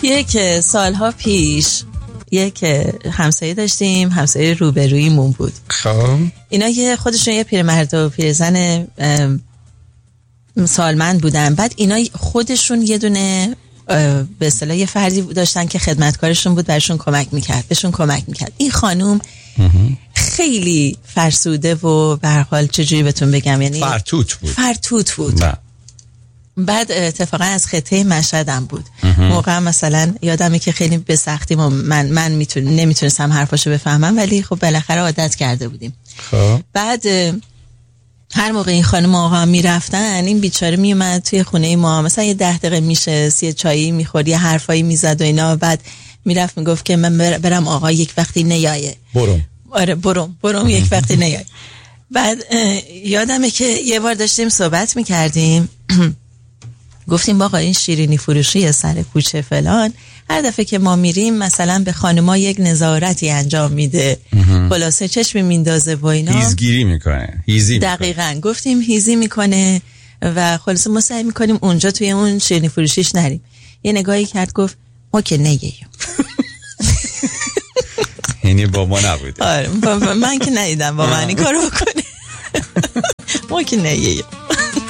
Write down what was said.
یک سالها پیش یک همسایه داشتیم، همسایه روبرویمون بود. خب اینا که خودشون یه پیرمرد و پیرزن سالمند بودن. بعد اینا خودشون یه دونه به اصطلاح یه فردی داشتن که خدمتکارشون بود، برشون کمک میکرد، بهشون کمک میکرد. این خانوم خیلی فرسوده و به هر حال چجوری بهتون بگم، یعنی فرتوت بود. نه. بعد اتفاقا از خطه مشهدم بود. موقع مثلا یادمه که خیلی به سختی من نمیتونستم حرفاشو بفهمم، ولی خب بالاخره عادت کرده بودیم. خب بعد هر موقع این خانم آقا میرفتن، این بیچاره میومد توی خونه ما، مثلا یه 10 دقیقه میشه یه چایی میخورد، یه حرفایی میزد و اینا. بعد میرفت میگفت که من برم آقا یک وقتی نیایه. آره برم یک وقتی نیایه. بعد یادمه که یه بار داشتیم صحبت میکردیم گفتیم آقا این شیرینی فروشی سر کوچه فلان هر دفعه که ما میریم مثلا به خانما یک نظارتی انجام میده، خلاصه چشمی میندازه و اینا، هیزگیری میکنه. دقیقاً گفتیم هیزی میکنه و خلاصه ما سعی میکنیم اونجا توی اون شیرینی فروشیش نریم. یه نگاهی کرد گفت ما که نگیم. یعنی با ما نبوده. آره من که ندیدم با من این کارو بکنه. ما که نگیم.